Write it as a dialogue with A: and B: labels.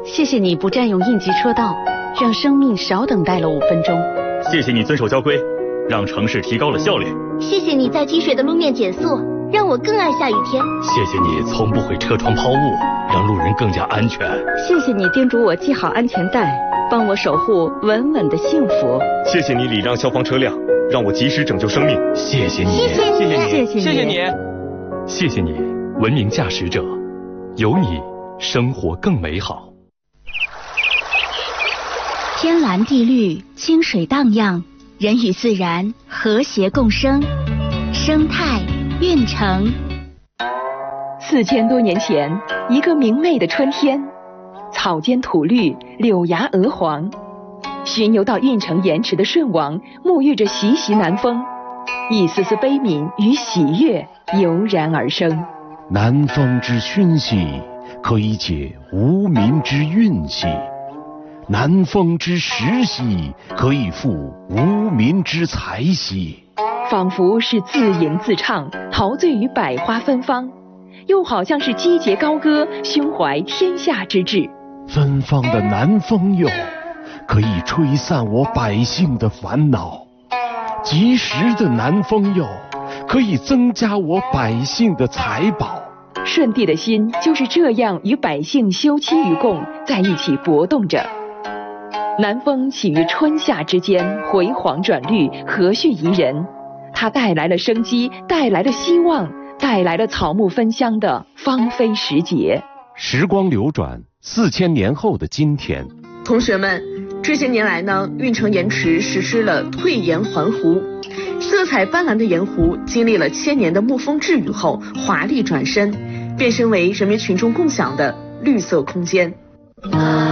A: 谢谢你不占用应急车道，让生命少等待了5分钟。
B: 谢谢你遵守交规，让城市提高了效率。
C: 谢谢你在积水的路面减速，让我更爱下雨天。
D: 谢谢你从不会车窗抛物，让路人更加安全。
A: 谢谢你叮嘱我系好安全带，帮我守护稳稳的幸福。
E: 谢谢你礼让消防车辆，让我及时拯救生命。
D: 谢谢你，
C: 谢谢你，
A: 谢谢你，
F: 谢谢你，
D: 谢谢你，文明驾驶者，有你，生活更美好。
G: 天蓝地绿，清水荡漾，人与自然和谐共生，生态运城。
H: 4000多年前，一个明媚的春天，草间吐绿，柳芽鹅黄。巡游到运城盐池的舜王沐浴着习习南风，一丝丝悲悯与喜悦油然而生。
I: 南风之熏习，可以解无民之运气；南风之时息，可以赋无民之才息。
H: 仿佛是自吟自唱，陶醉于百花芬芳，又好像是击节高歌，胸怀天下之志。
I: 芬芳的南风哟，可以吹散我百姓的烦恼；及时的南风哟，可以增加我百姓的财宝。
H: 舜帝的心就是这样与百姓休戚与共，在一起搏动着。南风起于春夏之间，回黄转绿，和煦宜人。它带来了生机，带来了希望，带来了草木芬香的芳菲时节。
I: 时光流转，4000年后的今天，
J: 同学们，这些年来呢，运城盐池实施了退盐还湖，色彩斑斓的盐湖经历了1000年的沐风治雨后，华丽转身，变身为人民群众共享的绿色空间。